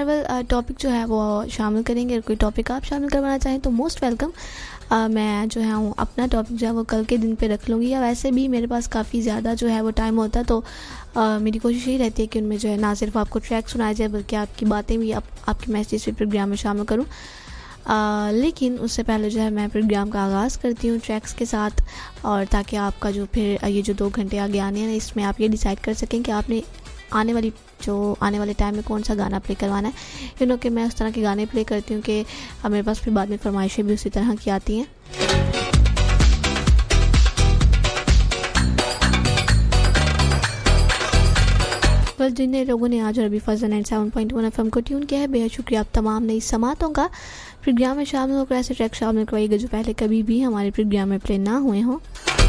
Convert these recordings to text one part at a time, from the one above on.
Farewell topic जो है वो शामिल करेंगे। कोई टॉपिक आप शामिल करवाना चाहें तो मोस्ट वेलकम। मैं जो है अपना टॉपिक जो है वो कल के दिन पे रख लूँगी, या वैसे भी मेरे पास काफ़ी ज़्यादा जो है वो टाइम होता है, तो मेरी कोशिश यही रहती है कि उनमें जो है ना सिर्फ आपको ट्रैक सुनाया जाए बल्कि आपकी बातें भी आपके मैसेज भी प्रोग्राम में शामिल करूँ। लेकिन उससे पहले जो है मैं प्रोग्राम का आगाज़ करती हूँ ट्रैक्स के साथ, और ताकि आपका जो फिर ये जो 2 घंटे आगे आने हैं इसमें आप ये डिसाइड कर सकें कि आपने आने वाले टाइम में कौन सा गाना प्ले करवाना है। कि मैं उस तरह के गाने प्ले करती हूँ कि मेरे पास फिर बाद में फरमाइशें भी उसी तरह की आती हैं। जिन लोगों ने आज रबी फजल 97.1 FM को ट्यून किया है, बेहद शुक्रिया आप तमाम नई समातों का। प्रोग्राम में शामिल होकर ऐसे ट्रैक शामिल करवाइएगा जो पहले कभी भी हमारे प्रोग्राम में प्ले ना हुए हों।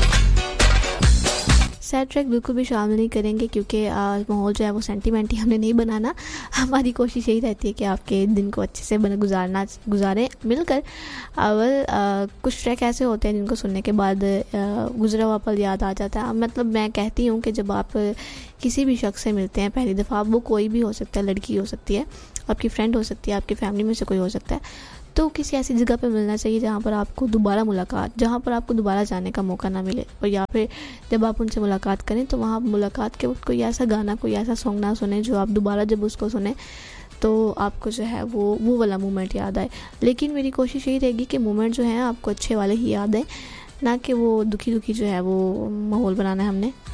सैड ट्रैक बिल्कुल भी शामिल नहीं करेंगे, क्योंकि माहौल जो है वो सेंटिमेंटी हमने नहीं बनाना। हमारी कोशिश यही रहती है कि आपके दिन को अच्छे से गुजारें मिलकर। कुछ ट्रैक ऐसे होते हैं जिनको सुनने के बाद गुजरा हुआ पल याद आ जाता है। मतलब मैं कहती हूँ कि जब आप किसी भी शख्स से मिलते हैं पहली दफ़ा, वो कोई भी हो सकता है, लड़की हो सकती है, आपकी फ्रेंड हो सकती है, आपकी फैमिली में से कोई हो सकता है, तो किसी ऐसी जगह पे मिलना चाहिए जहाँ पर आपको दोबारा जाने का मौका ना मिले। और या फिर जब आप उनसे मुलाकात करें तो वहाँ मुलाकात के वक्त कोई ऐसा गाना, कोई ऐसा सॉन्ग ना सुने जो आप दोबारा जब उसको सुने तो आपको जो है वो वाला मोमेंट याद आए। लेकिन मेरी कोशिश यही रहेगी कि मोमेंट जो है आपको अच्छे वाले ही याद आए, ना कि वो दुखी जो है वो माहौल बनाना है हमने।